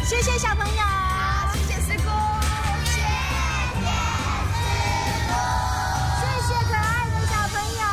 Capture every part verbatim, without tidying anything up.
谢谢小朋友， 谢谢师姑，谢谢师姑， 谢谢可爱的小朋友。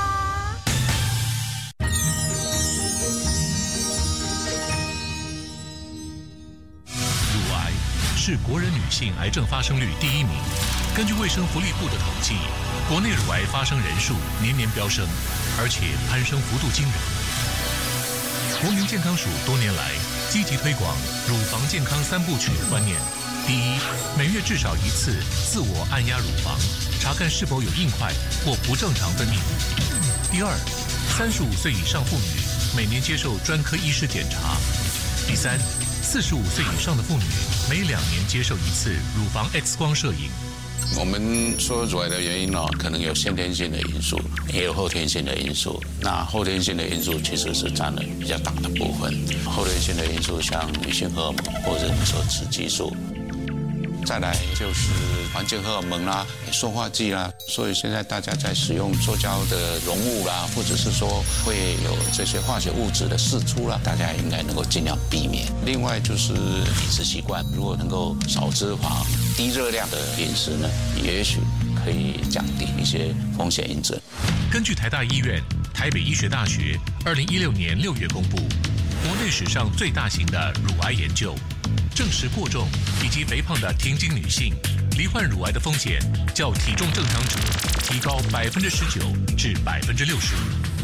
乳癌是国人女性癌症发生率第一名。根据卫生福利部的统计，国内乳癌发生人数年年飙升，而且攀升幅度惊人。国民健康署多年来积极推广乳房健康三部曲的观念：第一，每月至少一次自我按压乳房，查看是否有硬块或不正常分泌物；第二，三十五岁以上妇女每年接受专科医师检查；第三，四十五岁以上的妇女每两年接受一次乳房 X 光摄影。 我们说乳癌的原因呢，可能有先天性的因素，也有后天性的因素。那后天性的因素其实是占了比较大的部分。后天性的因素像女性荷尔蒙或者你说雌激素，再来就是环境荷尔蒙啦、塑化剂啦。所以现在大家在使用塑胶的溶物啦，或者是说会有这些化学物质的释出啦，大家应该能够尽量避免。另外就是饮食习惯，如果能够少脂肪、低热量的饮食呢，也许可以降低一些风险因子。 根据台大医院、台北医学大学二零一六年六月公布国内史上最大型的乳癌研究，证实过重以及肥胖的停经女性罹患乳癌的风险较体重正常者提高百分之十九至百分之六十五。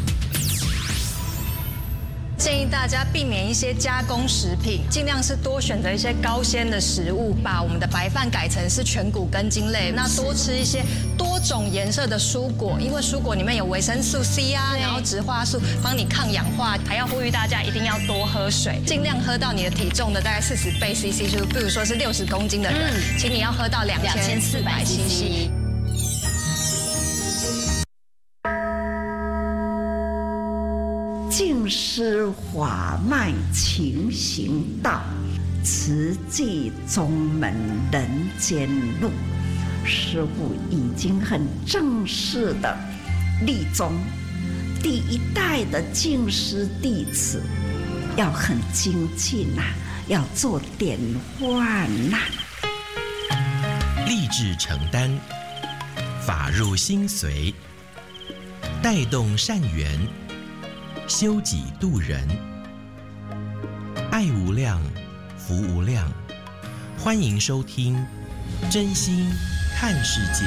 建议大家避免一些加工食品，尽量是多选择一些高纤的食物，把我们的白饭改成是全谷根茎类。那多吃一些多种颜色的蔬果，因为蔬果里面有维生素 C 啊，然后植化素帮你抗氧化。还要呼吁大家一定要多喝水，尽量喝到你的体重的大概四十倍 C C， 就是比如说是六十公斤的人，嗯、请你要喝到两千四百 C C。 净施法脉勤行道，慈济宗门人间路。师父已经很正式的立宗，第一代的净施弟子要很精进呐、啊，要做典范呐、 啊。立志承担，法入心随，带动善缘。修己度人，爱无量，福无量。欢迎收听《真心看世界》。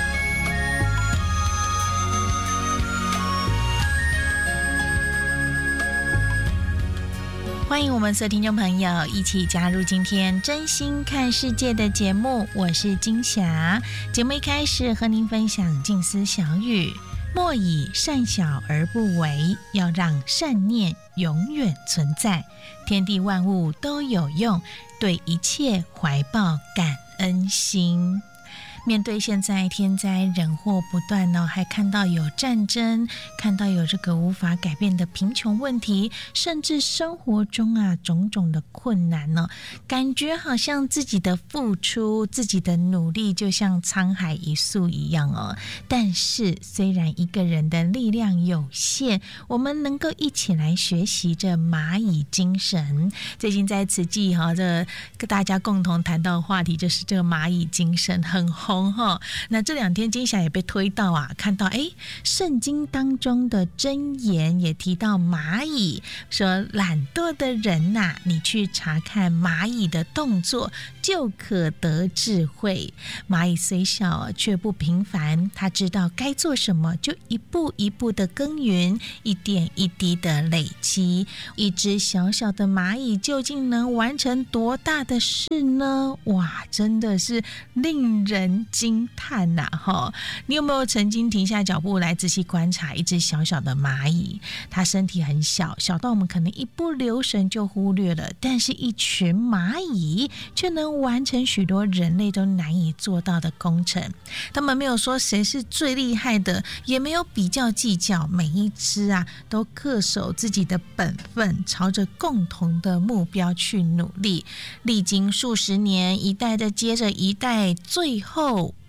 欢迎我们所有听众朋友一起加入今天《真心看世界》的节目，我是金霞。节目一开始和您分享静思小语。莫以善小而不为，要让善念永远存在。天地万物都有用，对一切怀抱感恩心。面对现在天灾人祸不断哦，还看到有战争，看到有这个无法改变的贫穷问题，甚至生活中啊种种的困难呢、哦，感觉好像自己的付出、自己的努力就像沧海一粟一样哦。但是虽然一个人的力量有限，我们能够一起来学习这蚂蚁精神。最近在慈济哈、哦，这跟大家共同谈到的话题就是这个蚂蚁精神很红。那这两天金霞也被推到啊，看到哎，圣经当中的箴言也提到蚂蚁，说懒惰的人呐、啊，你去查看蚂蚁的动作，就可得智慧。蚂蚁虽小却不平凡，它知道该做什么，就一步一步的耕耘，一点一滴的累积。一只小小的蚂蚁究竟能完成多大的事呢？哇，真的是令人惊叹呐！哈，你有没有曾经停下脚步来仔细观察一只小小的蚂蚁？它身体很小，小到我们可能一不留神就忽略了，但是一群蚂蚁却能完成许多人类都难以做到的工程。他们没有说谁是最厉害的，也没有比较计较，每一只啊都恪守自己的本分，朝着共同的目标去努力。历经数十年，一代的接着一代，最后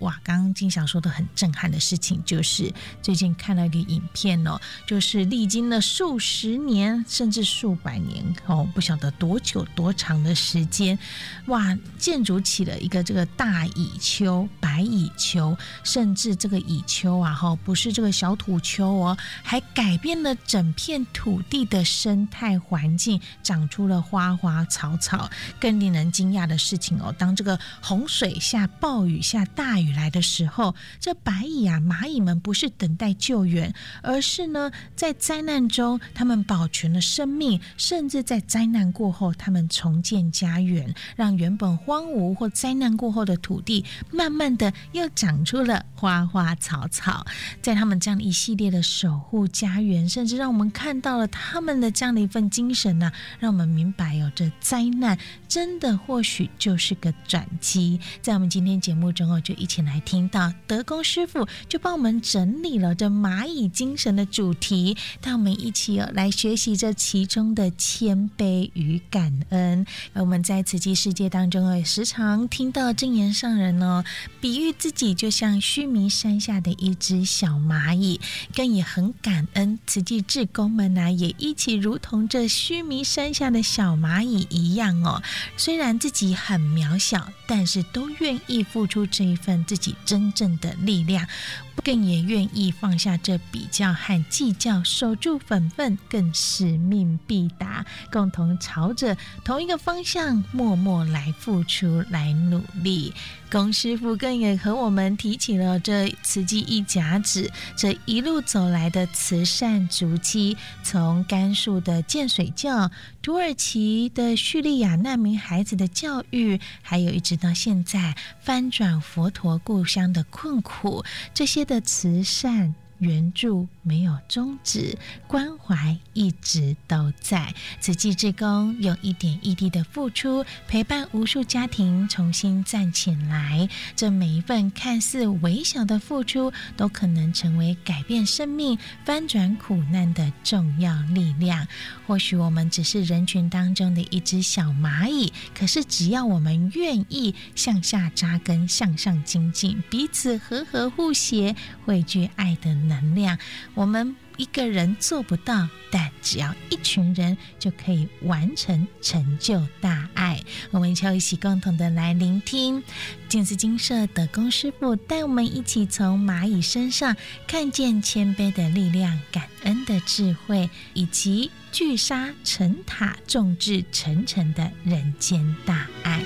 哇，刚刚金小说的很震撼的事情，就是最近看了一个影片哦，就是历经了数十年甚至数百年哦，不晓得多久多长的时间，哇，建筑起了一个这个大蚁丘、白蚁丘，甚至这个蚁丘啊，哈，不是这个小土丘哦，还改变了整片土地的生态环境，长出了花花草草。更令人惊讶的事情哦，当这个洪水下、暴雨下、大雨来的时候，这白蚁啊、蚂蚁们不是等待救援，而是呢，在灾难中他们保全了生命，甚至在灾难过后，他们重建家园，让原本荒芜或灾难过后的土地，慢慢的又长出了花花草草。在他们这样一系列的守护家园，甚至让我们看到了他们的这样的一份精神呢、啊，让我们明白哦，这灾难真的或许就是个转机。在我们今天节目中哦，就一起来听到德公师傅就帮我们整理了这蚂蚁精神的主题，带我们一起哦来学习这其中的谦卑与感恩。而我们在慈济世界当中哦，也时常听到证严上人哦，比喻自己就像须弥山下的一只小蚂蚁，更也很感恩慈济志工们啊，也一起如同这须弥山下的小蚂蚁一样哦，虽然自己很渺小，但是都愿意付出这一份自己真正的力量，更也愿意放下这比较和计较，守住本分，更使命必达，共同朝着同一个方向默默来付出，来努力。龚师傅更也和我们提起了这慈济一甲子这一路走来的慈善足迹，从甘肃的建水教、土耳其的叙利亚难民孩子的教育，还有一直到现在翻转佛陀故乡的困苦，这些的慈善援助没有终止，关怀一直都在。慈济志工用一点一滴的付出，陪伴无数家庭重新站起来，这每一份看似微小的付出，都可能成为改变生命、翻转苦难的重要力量。或许我们只是人群当中的一只小蚂蚁，可是只要我们愿意向下扎根、向上精进，彼此和和互协，汇聚爱的能量，我们一个人做不到，但只要一群人就可以完成成就大爱。我们就一起共同的来聆听净慈精舍德公师傅带我们一起从蚂蚁身上看见谦卑的力量、感恩的智慧，以及聚沙成塔、众志成城的人间大爱。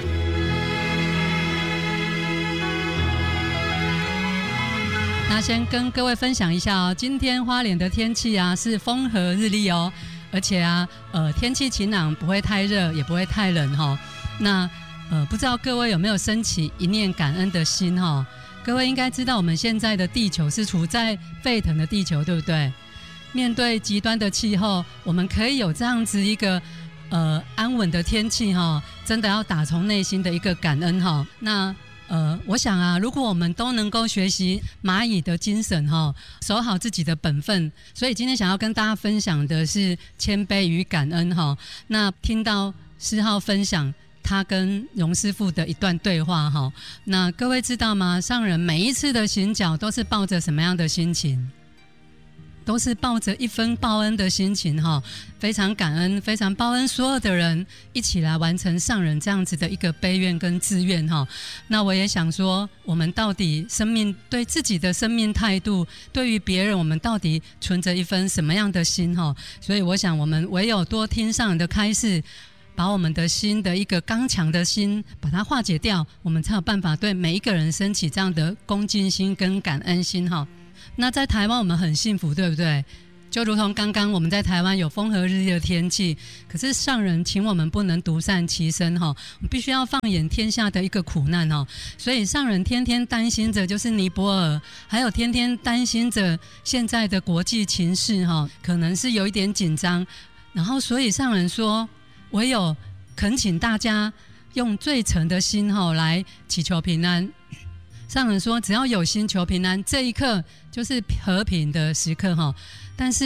那先跟各位分享一下哦，今天花莲的天气啊是风和日丽哦，而且啊，呃，天气晴朗，不会太热，也不会太冷哈、哦。那呃，不知道各位有没有升起一念感恩的心哈、哦？各位应该知道，我们现在的地球是处在沸腾的地球，对不对？面对极端的气候，我们可以有这样子一个呃安稳的天气哈、哦，真的要打从内心的一个感恩哈、哦。那呃，我想啊，如果我们都能够学习蚂蚁的精神哈，守好自己的本分，所以今天想要跟大家分享的是谦卑与感恩哈。那听到诗浩分享他跟荣师傅的一段对话哈，那各位知道吗？上人每一次的行脚都是抱着什么样的心情？都是抱着一分报恩的心情哈，非常感恩，非常报恩所有的人一起来完成上人这样子的一个悲愿跟志愿哈。那我也想说，我们到底生命对自己的生命态度，对于别人我们到底存着一分什么样的心哈？所以我想，我们唯有多听上人的开示，把我们的心的一个刚强的心把它化解掉，我们才有办法对每一个人升起这样的恭敬心跟感恩心哈。那在台湾我们很幸福，对不对？就如同刚刚我们在台湾有风和日丽的天气，可是上人请我们不能独善其身哈，我们必须要放眼天下的一个苦难哈。所以上人天天担心着就是尼泊尔，还有天天担心着现在的国际情势哈，可能是有一点紧张。然后所以上人说，唯有恳请大家用最诚的心哈来祈求平安。上人说，只要有心求平安，这一刻就是和平的时刻哈。但是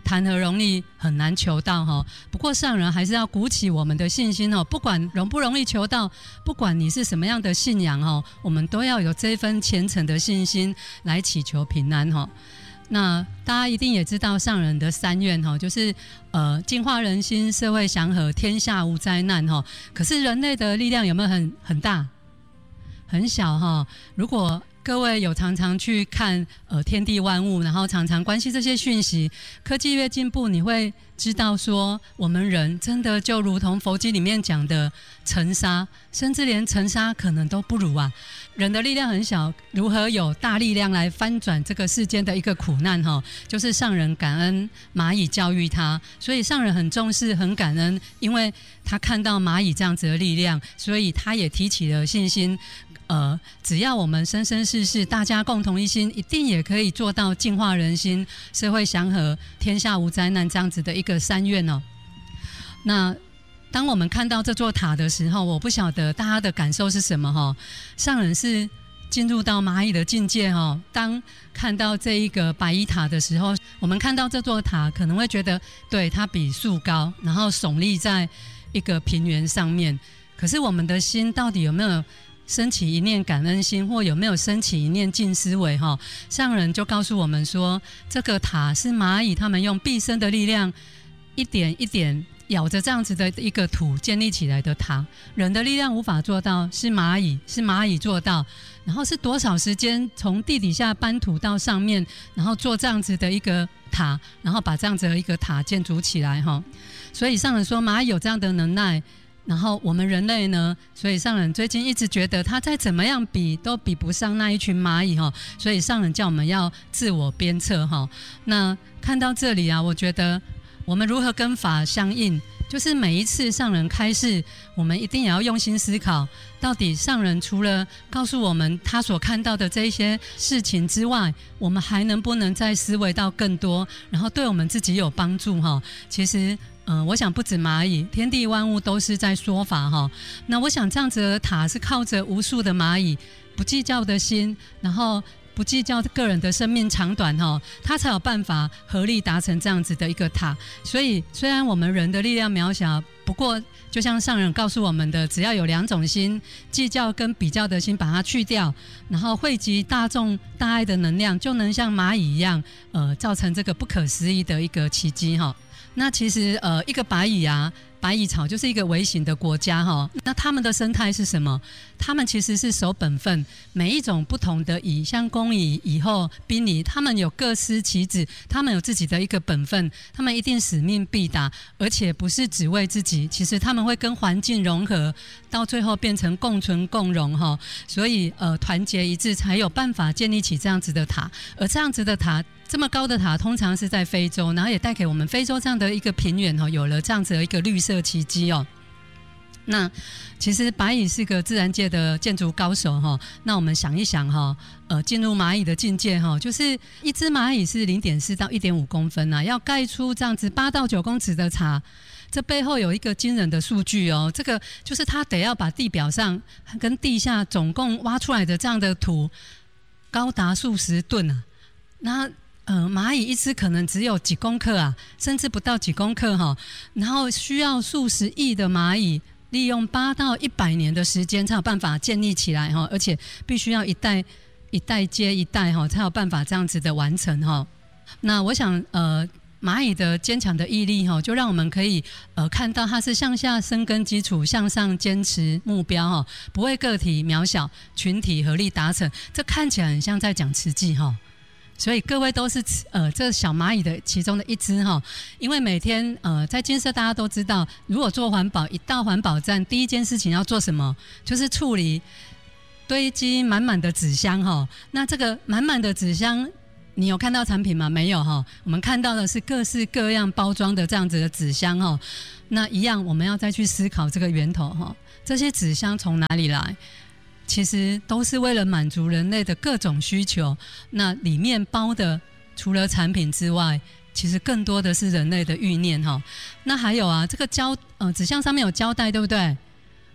谈何容易，很难求到哈。不过上人还是要鼓起我们的信心哦，不管容不容易求到，不管你是什么样的信仰哦，我们都要有这份虔诚的信心来祈求平安哈。那大家一定也知道上人的三愿哈，就是呃净化人心、社会祥和、天下无灾难哈。可是人类的力量有没有很很大？很小哈。如果各位有常常去看呃天地万物，然后常常关心这些讯息，科技越进步，你会知道说我们人真的就如同佛经里面讲的尘沙，甚至连尘沙可能都不如啊。人的力量很小，如何有大力量来翻转这个世间的一个苦难哈？就是上人感恩蚂蚁教育他，所以上人很重视很感恩，因为他看到蚂蚁这样子的力量，所以他也提起了信心。呃，只要我们生生世世大家共同一心，一定也可以做到净化人心、社会祥和、天下无灾难这样子的一个三愿哦。那当我们看到这座塔的时候，我不晓得大家的感受是什么哈。上人是进入到蚂蚁的境界哈。当看到这一个白衣塔的时候，我们看到这座塔可能会觉得，对，它比树高，然后耸立在一个平原上面。可是我们的心到底有没有升起一念感恩心，或有没有升起一念净思维哈？上人就告诉我们说，这个塔是蚂蚁他们用毕生的力量，一点一点咬着这样子的一个土建立起来的塔。人的力量无法做到，是蚂蚁是蚂蚁做到。然后是多少时间从地底下搬土到上面，然后做这样子的一个塔，然后把这样子的一个塔建筑起来哈。所以上人说蚂蚁有这样的能耐。然后我们人类呢，所以上人最近一直觉得他再怎么样比都比不上那一群蚂蚁哈，所以上人叫我们要自我鞭策哈。那看到这里啊，我觉得我们如何跟法相应，就是每一次上人开示，我们一定也要用心思考，到底上人除了告诉我们他所看到的这一些事情之外，我们还能不能再思维到更多，然后对我们自己有帮助哈。其实嗯、呃，我想不止蚂蚁，天地万物都是在说法哈。那我想这样子的塔是靠着无数的蚂蚁不计较的心，然后不计较个人的生命长短哈，他才有办法合力达成这样子的一个塔。所以虽然我们人的力量渺小，不过就像上人告诉我们的，只要有两种心，计较跟比较的心把它去掉，然后汇集大众大爱的能量，就能像蚂蚁一样呃，造成这个不可思议的一个奇迹哈。那其实呃，一个白蚁啊，白蚁草就是一个微型的国家哈。那他们的生态是什么？他们其实是守本分，每一种不同的蚁，像工蚁、蚁后、宾蚁，他们有各司其职，他们有自己的一个本分，他们一定使命必达，而且不是只为自己，其实他们会跟环境融合，到最后变成共存共荣哈。所以呃，团结一致才有办法建立起这样子的塔，而这样子的塔。这么高的塔通常是在非洲，然后也带给我们非洲这样的一个平原有了这样子的一个绿色奇迹哦。那其实白蚁是个自然界的建筑高手哈。那我们想一想哈，呃，进入蚂蚁的境界哈，就是一只蚂蚁是 零点四到一点五公分啊，要盖出这样子八到九公尺的塔，这背后有一个惊人的数据哦。这个就是它得要把地表上跟地下总共挖出来的这样的土高达数十吨啊。那呃，蚂蚁一只可能只有几公克啊，甚至不到几公克哈，然后需要数十亿的蚂蚁，利用八到一百年的时间才有办法建立起来哈，而且必须要一代一代接一代哈，才有办法这样子的完成哈。那我想呃，蚂蚁的坚强的毅力哈，就让我们可以呃看到它是向下生根基础，向上坚持目标哈，不为个体渺小，群体合力达成，这看起来很像在讲慈济哈。所以各位都是呃这小蚂蚁的其中的一只哈，因为每天呃在金色大家都知道，如果做环保，一到环保站，第一件事情要做什么？就是处理堆积满满的纸箱哈。那这个满满的纸箱，你有看到产品吗？没有哈。我们看到的是各式各样包装的这样子的纸箱哈。那一样，我们要再去思考这个源头哈。这些纸箱从哪里来？其实都是为了满足人类的各种需求，那里面包的除了产品之外，其实更多的是人类的欲念哈。那还有啊，这个胶呃纸箱上面有胶带，对不对？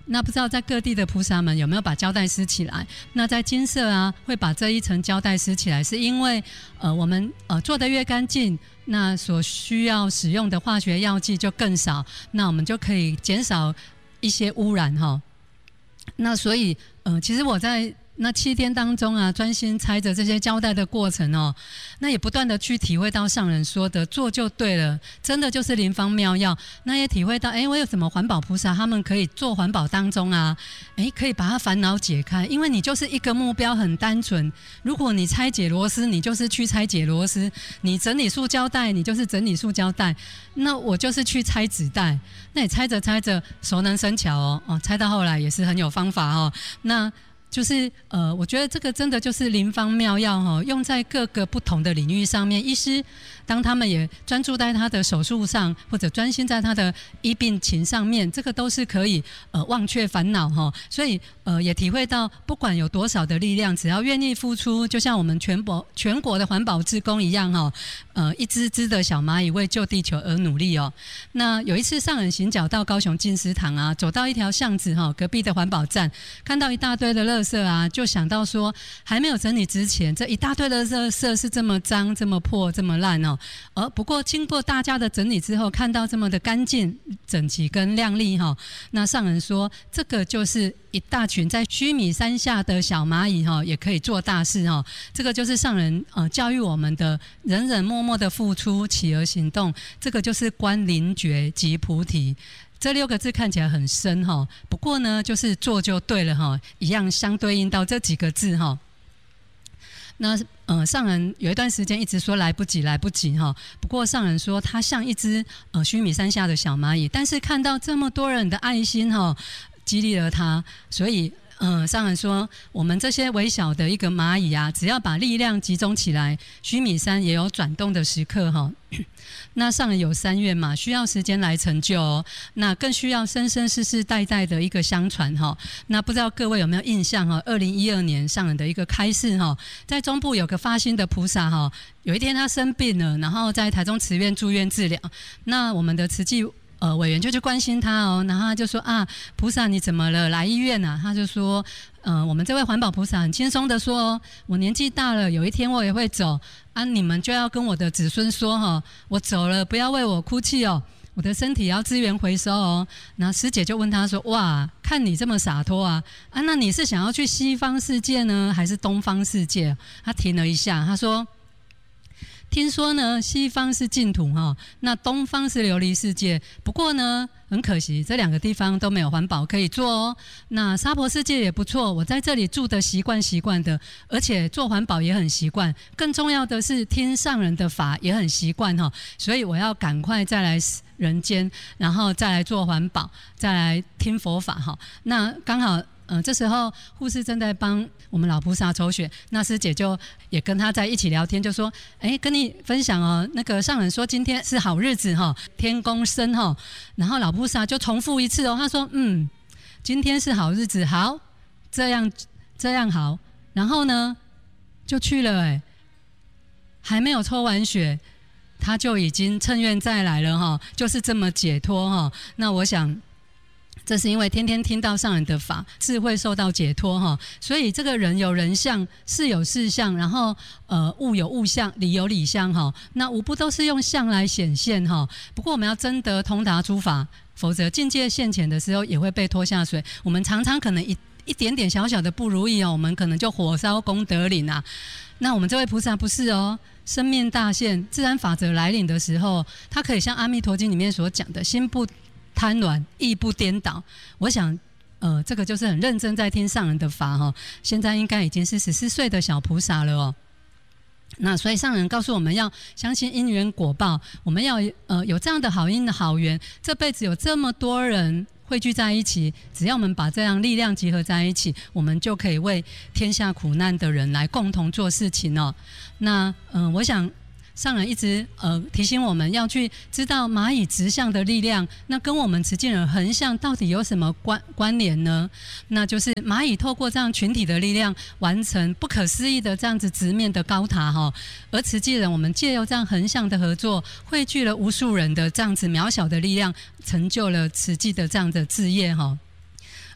那不知道在各地的菩萨们有没有把胶带撕起来？那在金色啊，会把这一层胶带撕起来，是因为呃我们呃做得越干净，那所需要使用的化学药剂就更少，那我们就可以减少一些污染哈。那所以呃其实我在那七天当中啊，专心拆着这些胶带的过程哦，那也不断的去体会到上人说的做就对了，真的就是灵方妙药。那也体会到，哎，我有什么环保菩萨，他们可以做环保当中啊，哎，可以把他烦恼解开，因为你就是一个目标很单纯。如果你拆解螺丝，你就是去拆解螺丝；你整理塑胶袋，你就是整理塑胶袋。那我就是去拆纸袋，那你拆着拆着熟能生巧哦，哦，拆到后来也是很有方法哦。那就是呃，我觉得这个真的就是灵方妙药哈，用在各个不同的领域上面。医师当他们也专注在他的手术上，或者专心在他的医病情上面，这个都是可以呃忘却烦恼哈。所以呃也体会到，不管有多少的力量，只要愿意付出，就像我们全国全国的环保志工一样哈，呃一只只的小蚂蚁为救地球而努力哦。那有一次上人行脚到高雄进思堂啊，走到一条巷子哈，隔壁的环保站看到一大堆的垃圾啊，就想到说还没有整理之前，这一大堆的垃圾是这么脏、这么破、这么烂哦。而不过经过大家的整理之后，看到这么的干净、整齐跟亮丽哈，那上人说这个就是一大群在须弥山下的小蚂蚁哈，也可以做大事哈。这个就是上人呃教育我们的，人人默默的付出，起而行动，这个就是观灵觉即菩提。这六个字看起来很深哈，不过呢，就是做就对了哈，一样相对应到这几个字哈。那呃，上人有一段时间一直说来不及，来不及哈。不过上人说他像一只呃须弥山下的小蚂蚁，但是看到这么多人的爱心哈，激励了他，所以。嗯，上人说，我们这些微小的一个蚂蚁啊，只要把力量集中起来，须弥山也有转动的时刻哈。那上人有三愿嘛，需要时间来成就哦，那更需要生生世世代代的一个相传哈。那不知道各位有没有印象哈？二零一二年上人的一个开示哈，在中部有个发心的菩萨哈，有一天他生病了，然后在台中慈院住院治疗，那我们的慈济。呃，委员就去关心他哦，然后他就说啊，菩萨你怎么了？来医院啊？他就说，呃，我们这位环保菩萨很轻松的说、哦，我年纪大了，有一天我也会走啊，你们就要跟我的子孙说哈、哦，我走了，不要为我哭泣哦，我的身体要资源回收哦。然后师姐就问他说，哇，看你这么洒脱啊，啊，那你是想要去西方世界呢，还是东方世界？他停了一下，他说。听说呢，西方是净土哈，那东方是琉璃世界。不过呢，很可惜，这两个地方都没有环保可以做哦。那娑婆世界也不错，我在这里住的习惯习惯的，而且做环保也很习惯。更重要的是，听上人的法也很习惯哈，所以我要赶快再来人间，然后再来做环保，再来听佛法哈。那刚好。嗯，这时候护士正在帮我们老菩萨抽血，那师姐就也跟他在一起聊天，就说：“哎，跟你分享哦，那个上人说今天是好日子哈，天公生哈。”然后老菩萨就重复一次哦，他说：“嗯，今天是好日子，好，这样这样好。”然后呢，就去了哎，还没有抽完血，他就已经趁愿再来了哈，就是这么解脱哈。那我想。这是因为天天听到上人的法，智慧受到解脱哈，所以这个人有人相，事有事相，然后呃物有物相，理有理相哈，那无不都是用相来显现哈。不过我们要真得通达诸法，否则境界现前的时候也会被拖下水。我们常常可能一一点点小小的不如意哦，我们可能就火烧功德林啊。那我们这位菩萨不是哦，生命大现，自然法则来临的时候，他可以像阿弥陀经里面所讲的，心不贪婪，意不颠倒。我想，呃，这个就是很认真在听上人的法哈。现在应该已经是十四岁的小菩萨了哦。那所以上人告诉我们要相信因缘果报，我们要呃有这样的好因的好缘，这辈子有这么多人汇聚在一起，只要我们把这样力量集合在一起，我们就可以为天下苦难的人来共同做事情哦。那嗯、呃，我想。上人一直呃提醒我们要去知道蚂蚁直向的力量，那跟我们慈济人横向到底有什么关关联呢？那就是蚂蚁透过这样群体的力量，完成不可思议的这样子直面的高塔哈。而慈济人我们借由这样横向的合作，汇聚了无数人的这样子渺小的力量，成就了慈济的这样的志业哈。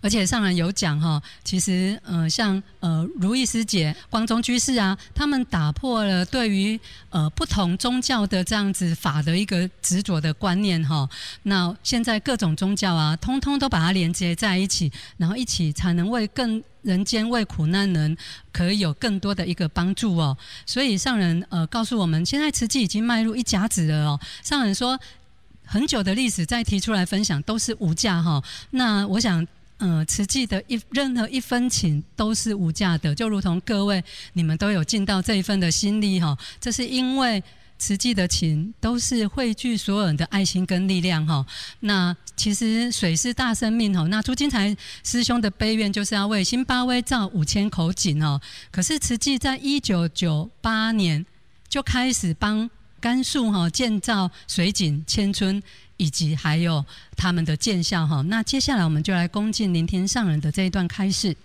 而且上人有讲哈，其实呃像呃如意师姐、光宗居士啊，他们打破了对于呃不同宗教的这样子法的一个执着的观念哈。那现在各种宗教啊，通通都把它连接在一起，然后一起才能为更人间为苦难人可以有更多的一个帮助哦。所以上人呃告诉我们，现在慈济已经迈入一甲子了哦。上人说，很久的历史再提出来分享都是无价哈。那我想，呃，慈济的一任何一分情都是无价的，就如同各位你们都有尽到这一份的心力哈。这是因为慈济的情都是汇聚所有人的爱心跟力量哈。那其实水是大生命哈。那朱金才师兄的悲愿就是要为辛巴威造五千口井哦。可是慈济在一九九八年就开始帮甘肃哈建造水井千村，以及还有他们的建校哈。那接下来我们就来恭敬聆听上人的这一段开示。